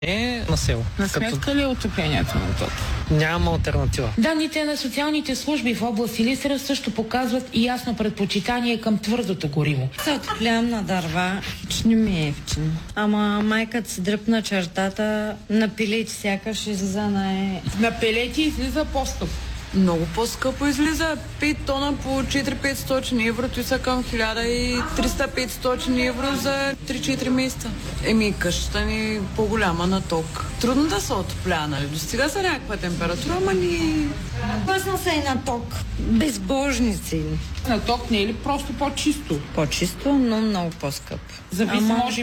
на село. На сметка ли е отоплението на ток? Няма алтернатива. Данните на социалните служби в област Силистра също показват и ясно предпочитание към твърдото гориво. Се отоплявам на дърва, хич не ми е ефтин. Ама майката си дръпна чертата, на пилети сякаш излиза На пелети излиза по-скъп. Много по-скъпо излиза. 5 тона по 4-500 евро, той са към 1300-500 евро за 3-4 месеца. Къщата ни е по-голяма на ток. Трудно да се отопля, нали? Достига за някаква температура, ама ни... Пъсна се и на ток. Безбожници. На ток не е ли просто по-чисто? По-чисто, но много по-скъп. Зависи, може